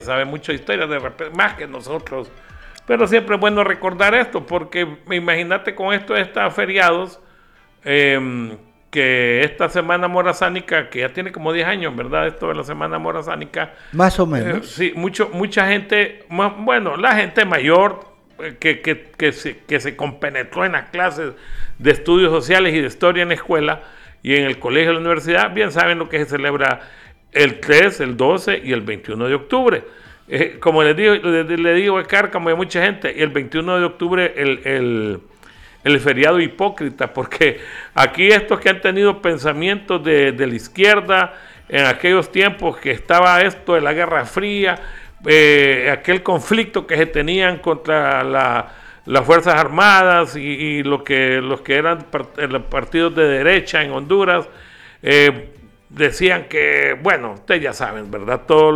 sabe mucha historia, de repente, más que nosotros. Pero siempre es bueno recordar esto, porque imagínate con esto de estos feriados, que esta semana morazánica, que ya tiene como 10 años, ¿verdad? Esto de la semana morazánica. Más o menos. Sí, mucha gente, bueno, la gente mayor que se compenetró en las clases de estudios sociales y de historia en la escuela y en el colegio y la universidad, bien saben lo que se celebra el 3, el 12 y el 21 de octubre. Como le digo a Cárcamo y a mucha gente, y el 21 de octubre el feriado hipócrita, porque aquí estos que han tenido pensamientos de la izquierda en aquellos tiempos que estaba esto de la Guerra Fría, aquel conflicto que se tenían contra las Fuerzas Armadas y los que eran los partidos de derecha en Honduras, decían que, bueno, ustedes ya saben, ¿verdad? Todo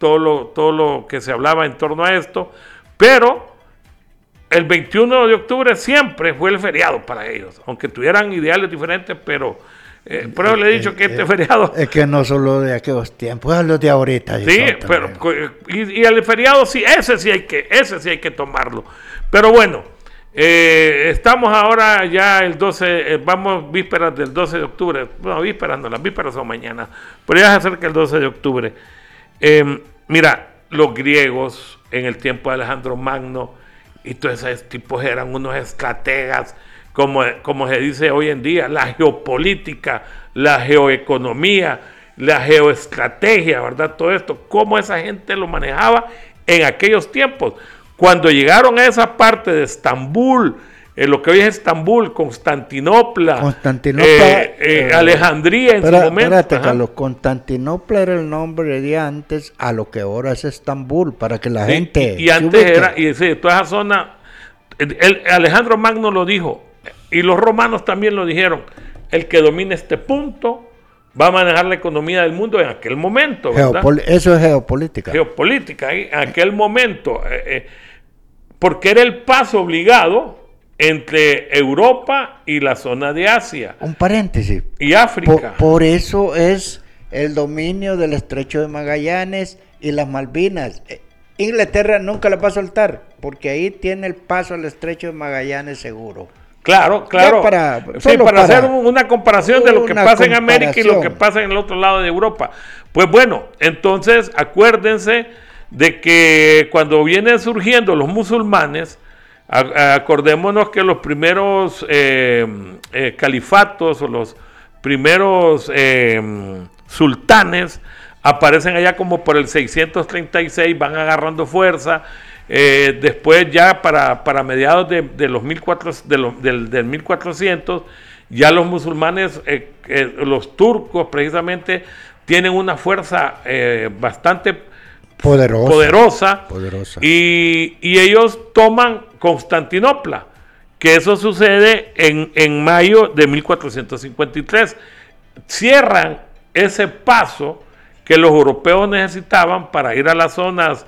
lo que se hablaba en torno a esto, pero el 21 de octubre siempre fue el feriado para ellos, aunque tuvieran ideales diferentes, pero por eso le he dicho que este feriado... Es que no solo de aquellos tiempos, es lo de ahorita. Sí, pero y el feriado sí, ese sí hay que tomarlo. Pero bueno, estamos ahora ya el 12, vamos vísperas del 12 de octubre, bueno, vísperas no, las vísperas son mañana, pero ya se acerca el 12 de octubre. Mira, los griegos en el tiempo de Alejandro Magno y todos esos tipos eran unos estrategas, como se dice hoy en día, la geopolítica, la geoeconomía, la geoestrategia, ¿verdad? Todo esto, cómo esa gente lo manejaba en aquellos tiempos. Cuando llegaron a esa parte de Estambul, lo que hoy es Estambul, Constantinopla, Alejandría en su momento. Espérate, Carlos, Constantinopla era el nombre de antes a lo que ahora es Estambul, para que la gente... Y antes era, y sí, toda esa zona, Alejandro Magno lo dijo, y los romanos también lo dijeron, el que domine este punto va a manejar la economía del mundo en aquel momento, ¿verdad? Eso es geopolítica. Geopolítica, en aquel momento, porque era el paso obligado entre Europa y la zona de Asia. Un paréntesis. Y África. Por eso es el dominio del Estrecho de Magallanes y las Malvinas. Inglaterra nunca la va a soltar, porque ahí tiene el paso al Estrecho de Magallanes seguro. Claro. Para hacer una comparación de lo que pasa en América y lo que pasa en el otro lado de Europa. Pues bueno, entonces acuérdense de que cuando vienen surgiendo los musulmanes, acordémonos que los primeros califatos o los primeros sultanes aparecen allá como por el 636, van agarrando fuerza. Después ya para mediados de los 1400, ya los musulmanes, los turcos precisamente, tienen una fuerza bastante poderosa. Y ellos toman Constantinopla, que eso sucede en mayo de 1453. Cierran ese paso que los europeos necesitaban para ir a las zonas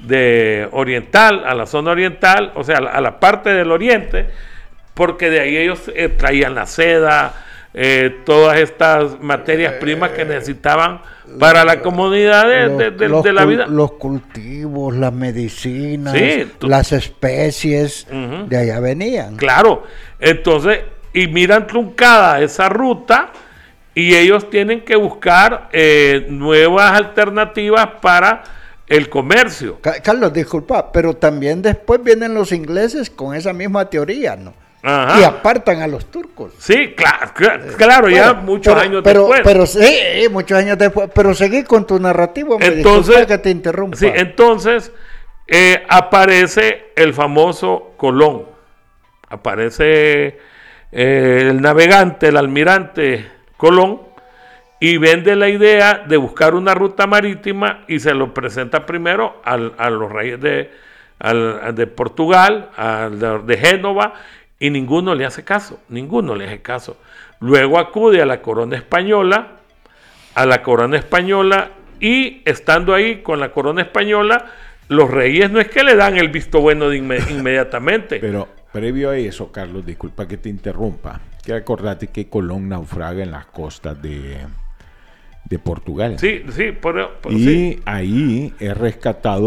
a la zona oriental, o sea, a la parte del oriente, porque de ahí ellos traían la seda, todas estas materias primas que necesitaban para la comodidad de la vida. Los cultivos, las medicinas, sí, las especies, de allá venían. Claro, entonces, y miran truncada esa ruta, y ellos tienen que buscar nuevas alternativas para el comercio. Carlos, disculpa, pero también después vienen los ingleses con esa misma teoría, ¿no? Ajá. Y apartan a los turcos. Sí, claro, bueno, ya muchos años después. Pero sí, muchos años después. Pero seguí con tu narrativo, entonces, que te interrumpa. Sí, entonces aparece el famoso Colón. Aparece el navegante, el almirante Colón, y vende la idea de buscar una ruta marítima y se lo presenta primero a los reyes de Portugal, de Génova, y ninguno le hace caso. Luego acude a la corona española, y estando ahí con la corona española, los reyes no es que le dan el visto bueno de inmediatamente. Pero previo a eso, Carlos, disculpa que te interrumpa, que acordate que Colón naufraga en las costas de Portugal. Sí, y sí. ahí es rescatado